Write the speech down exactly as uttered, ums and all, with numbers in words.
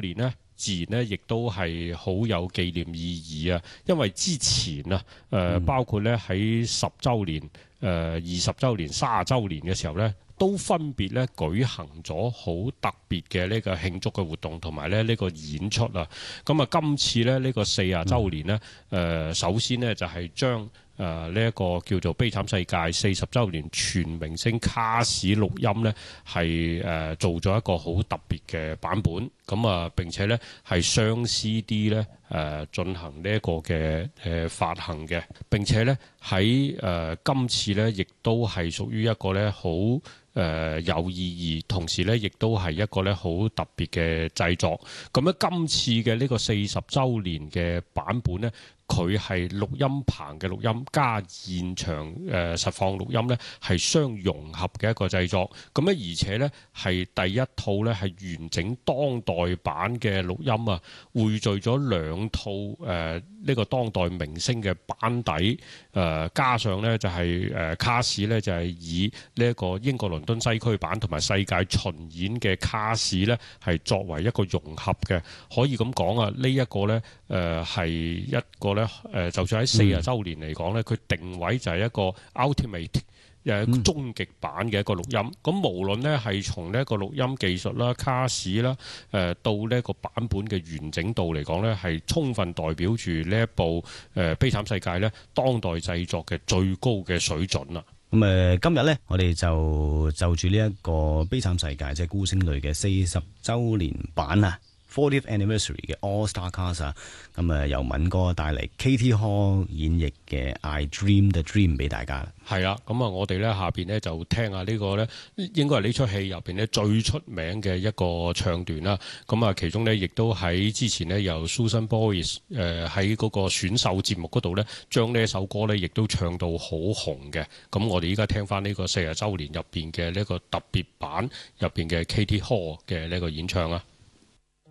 年呢，自然呢亦都係好有紀念意義啊！因為之前啊，誒、呃、包括咧喺十週年、誒二十週年、三十週年嘅時候咧，都分別咧舉行咗好特別嘅呢個慶祝嘅活動，同埋咧呢個演出啊。咁啊，今次咧呢個四十週年咧，誒、呃、首先呢就係將誒呢一個叫做《悲慘世界》四十週年全明星卡士錄音呢，係誒、呃、做咗一個好特別嘅版本。咁啊，並且呢係雙 C D 呢誒進行呢一個嘅誒、呃、發行嘅。並且呢喺誒、呃、今次呢，亦都係屬於一個呢好誒、呃、有意義，同時呢亦都係一個呢好特別嘅製作。咁咧，今次嘅呢個四十週年嘅版本呢，佢係錄音棚嘅錄音加現場誒、呃、實況錄音呢係相融合嘅一個製作。咁咧，而且呢係第一套呢係完整當代版嘅錄音啊，匯聚咗兩套誒呢、呃這個當代明星嘅班底，誒、呃、加上呢就係、是、誒、呃、卡士呢就係、是、以呢一個英國倫敦西區版同埋世界巡演嘅卡士呢係作為一個融合嘅，可以咁講啊，呢、這、一個呢誒係、呃、一個咧誒，就算喺四十週年嚟講咧，佢、嗯、定位就係一個 ultimate 誒終極版嘅一個錄音。咁、嗯、無論呢係從呢一個錄音技術啦、卡士啦，誒到呢一個版本嘅完整度嚟講咧，係充分代表住呢一部誒《悲慘世界》咧當代製作嘅最高嘅水準啦。 咁誒，今日咧，我哋就就住呢一個《悲慘世界》即係孤星淚嘅四十週年版啊。fortieth anniversary 嘅 All Star Cast 啊，咁啊由敏哥帶嚟 Katie Hall 演繹嘅 I Dream the Dream 俾大家。 係啦，咁啊我哋咧下邊咧就聽下呢個咧，應該係呢出戲入邊咧最出名嘅一個唱段啦。咁啊其中咧亦都喺之前咧由 Susan Boyle 誒喺嗰個選秀節目嗰度咧，將呢一首歌咧亦都唱到好紅嘅。咁我哋依家聽翻呢個四十週年入邊嘅呢個特別版入邊嘅 Katie Hall 嘅呢個演唱啊。